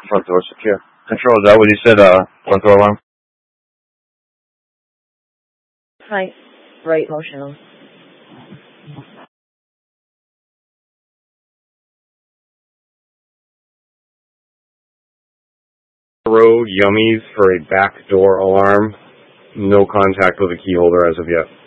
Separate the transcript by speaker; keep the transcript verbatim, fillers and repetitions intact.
Speaker 1: Front door secure. Control, is that what you said, uh, front door alarm?
Speaker 2: Hi. Right motion.
Speaker 3: Road Yummies for a back door alarm. No contact with a key holder as of yet.